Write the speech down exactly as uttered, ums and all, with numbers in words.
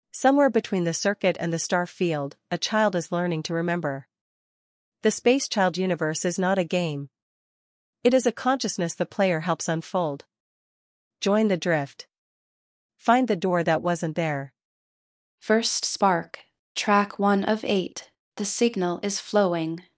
Somewhere between the circuit and the star field, a child is learning to remember. The Space Child universe is not a game. It is a consciousness the player helps unfold. Join the drift. Find the door that wasn't there. First spark, track one of eight. The signal is flowing.